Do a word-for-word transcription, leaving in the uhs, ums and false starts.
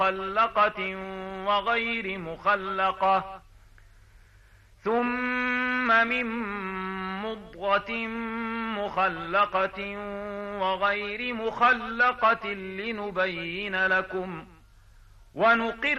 مخلقة وغير مخلقة ثم من مضغة مخلقة وغير مخلقة لنبين لكم ونقر